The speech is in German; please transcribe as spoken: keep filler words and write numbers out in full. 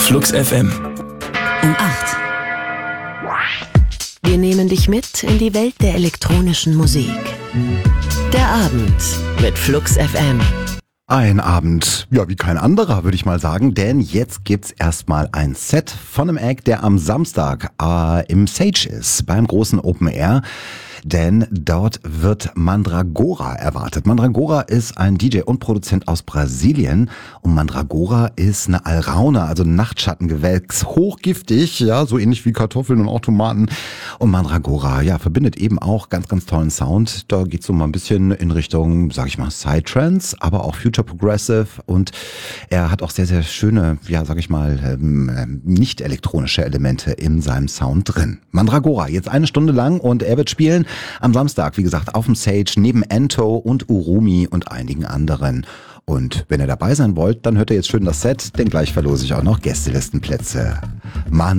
Flux F M. Um acht. Wir nehmen dich mit in die Welt der elektronischen Musik. Der Abend mit Flux F M. Ein Abend, ja, wie kein anderer, würde ich mal sagen, denn jetzt gibt's erstmal ein Set von einem Act, der am Samstag äh, im Sage ist, beim großen Open Air. Denn dort wird Mandragora erwartet. Mandragora ist ein D J und Produzent aus Brasilien. Und Mandragora ist eine Allrounder, also ein Nachtschattengewächs, hochgiftig, ja, so ähnlich wie Kartoffeln und auch Tomaten. Und Mandragora, ja, verbindet eben auch ganz, ganz tollen Sound. Da geht's so mal ein bisschen in Richtung, sag ich mal, Psytrance, aber auch Future Progressive. Und er hat auch sehr, sehr schöne, ja, sag ich mal, ähm, nicht elektronische Elemente in seinem Sound drin. Mandragora, jetzt eine Stunde lang und er wird spielen am Samstag, wie gesagt, auf dem Sage neben Ento und Urumi und einigen anderen. Und wenn ihr dabei sein wollt, dann hört ihr jetzt schön das Set, denn gleich verlose ich auch noch Gästelistenplätze. Mann.